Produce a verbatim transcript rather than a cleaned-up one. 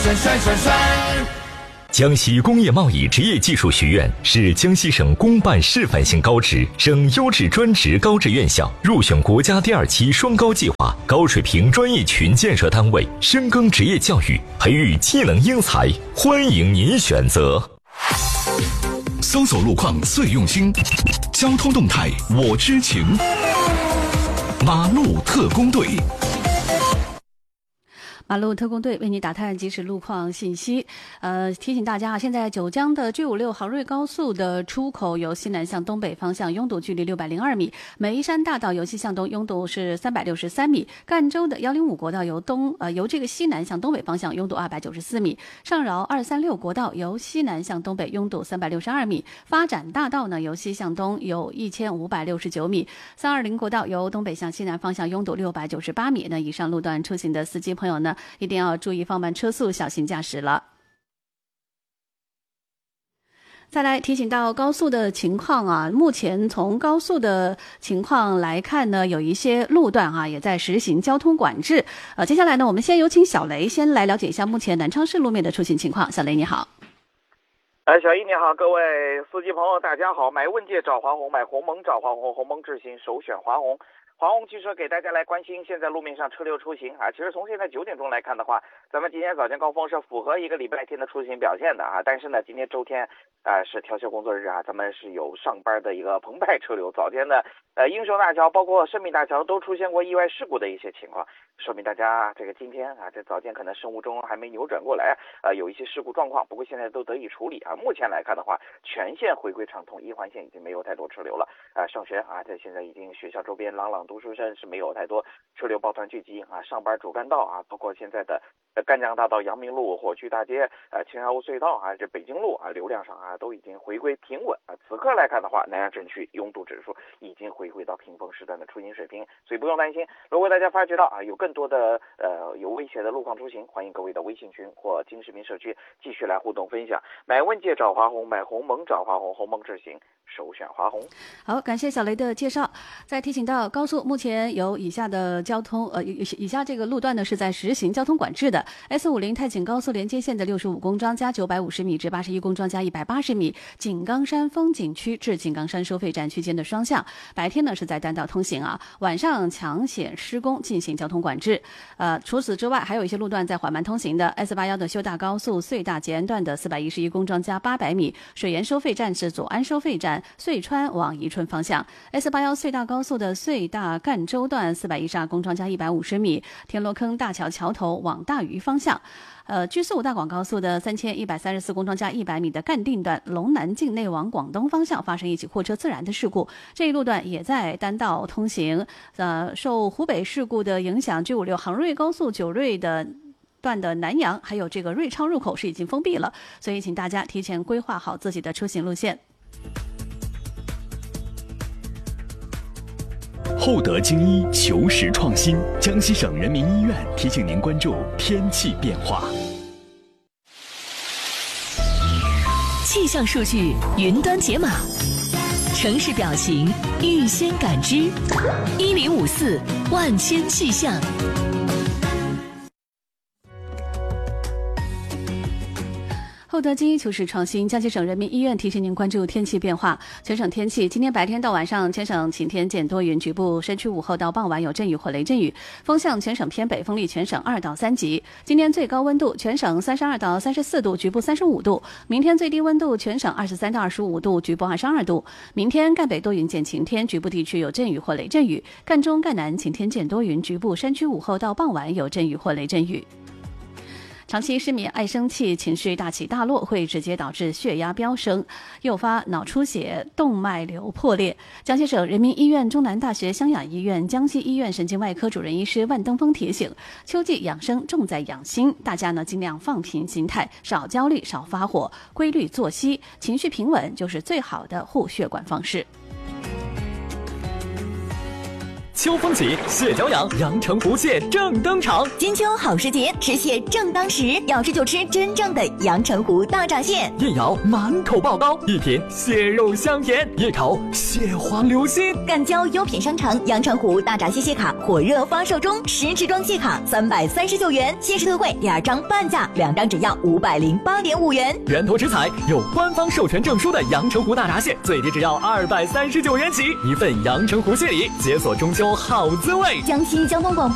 酸酸酸酸。 江西工业贸易职业技术学院是江西省公办示范性高职、省优质专职高职院校，入选国家第二期双高计划高水平专业群建设单位，深耕职业教育，培育技能英才，欢迎您选择。 搜索路况最用心，交通动态我知情。马路特工队。 马路特工队为你打探即时路况信息。呃，提醒大家啊，现在九江的 G 五六杭瑞高速的出口由西南向东北方向拥堵距离六百零二米，眉山大道由西向东拥堵是三百六十三米，赣州的一零五国道由东呃由这个西南向东北方向拥堵二百九十四米，上饶二三六国道由西南向东北拥堵三百六十二米，发展大道呢由西向东有一千五百六十九米，三二零国道由东北向西南方向拥堵六百九十八米。那以上路段出行的司机朋友呢，一定要注意放慢车速，小心驾驶了。再来提醒到高速的情况啊，目前从高速的情况来看呢，有一些路段啊也在实行交通管制。呃，接下来呢，我们先有请小雷先来了解一下目前南昌市路面的出行情况。小雷你好。 哎，小易你好，各位司机朋友大家好。买问界找华虹，买鸿蒙找华虹，鸿蒙智行首选华虹。华虹汽车给大家来关心现在路面上车流出行啊。其实从现在九点钟来看的话，咱们今天早间高峰是符合一个礼拜天的出行表现的啊。但是呢，今天周天啊、呃、是调休工作日啊，咱们是有上班的一个澎湃车流。早间的呃英雄大桥包括生命大桥都出现过意外事故的一些情况，说明大家这个今天啊这早间可能生物钟还没扭转过来，呃有一些事故状况，不过现在都得以处理啊。目前来看的话，全线回归畅通，一环线已经没有太多车流了啊。上学啊，这现在已经学校周边朗朗读书声是没有太多车流抱团聚集啊。上班主干道啊，包括现在的赣江大道、阳明路、火炬大街、呃青山湖隧道啊，这北京路啊，流量上啊都已经回归平稳啊。此刻来看的话，南阳镇区拥堵指数已经回归到平峰时段的出行水平，所以不用担心。如果大家发觉到啊有更多的呃有威胁的路况出行，欢迎各位的微信群或金市民社区继续来互动分享。买问界找华虹，买鸿蒙找华虹，鸿蒙智行首选华虹。 好，感谢小雷的介绍。再提醒到高速目前有以下的交通呃以下这个路段呢是在实行交通管制的。 S 五十 太景高速连接线的六十五公庄加九百五十米至八十一公庄加一百八十米，井冈山风景区至井冈山收费站区间的双向，白天呢是在单道通行啊，晚上抢险施工进行交通管制。呃，除此之外，还有一些路段在缓慢通行的 S 八十一 的修大高速隧大捷安段的四百一十一公庄加八百米，水源收费站至左安收费站，遂川往宜春方向 S 八十一 隧大高速的隧大赣州段四百一十二公庄加一百五十米，田螺坑大桥桥头往大余方向。呃 G 四五大广高速的三千一百三十四公庄加一百米的赣定段龙南境内往广东方向发生一起货车自燃的事故，这一路段也在单道通行。呃，受湖北事故的影响 G 五六杭瑞高速九瑞的段的南阳还有这个瑞昌入口是已经封闭了，所以请大家提前规划好自己的出行路线。 厚德精医求实创新，江西省人民医院提醒您关注天气变化。 气象数据云端解码，城市表情预先感知，一零五四万千气象。 厚德精医求实创新，江西省人民医院提醒您关注天气变化。全省天气，今天白天到晚上，全省晴天见多云，局部山区午后到傍晚有阵雨或雷阵雨。风向全省偏北，风力全省二到三级。今天最高温度全省三十二到三十四度，局部三十五度。明天最低温度全省二十三到二十五度，局部二十二度。明天赣北多云见晴天，局部地区有阵雨或雷阵雨。赣中、赣南晴天见多云，局部山区午后到傍晚有阵雨或雷阵雨。长期失眠、爱生气、情绪大起大落，会直接导致血压飙升，诱发脑出血、动脉瘤破裂。江西省人民医院中南大学湘雅医院江西医院神经外科主任医师万登峰提醒：秋季养生重在养心，大家呢尽量放平心态，少焦虑、少发火，规律作息，情绪平稳就是最好的护血管方式。 秋风起，蟹脚痒，阳澄湖蟹正登场。 金秋好时节，吃蟹正当时，要吃就吃真正的阳澄湖大闸蟹。 一咬满口爆膏，一品蟹肉香甜，一口蟹黄流心。 赣胶优品商城阳澄湖大闸蟹蟹卡火热发售中，十支装蟹卡三百三十九元，限时特惠，第二张半价，两张只要五百零八点五元。 源头食材有官方授权证书的阳澄湖大闸蟹，最低只要二百三十九元起，一份阳澄湖蟹礼，解锁中秋好滋味。 江西交通广播